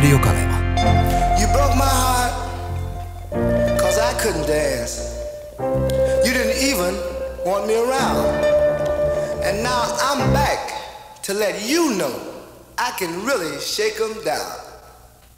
Radio Kaleva. You broke my heart, cause I couldn't dance. You didn't even want me around. And now I'm back to let you know I can really shake 'em down.